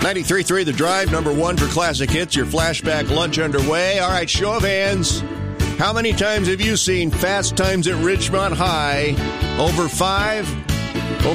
93.3 The Drive, number one for classic hits. Your flashback lunch underway. All right, show of hands. How many times have you seen Fast Times at Ridgemont High? Over 5?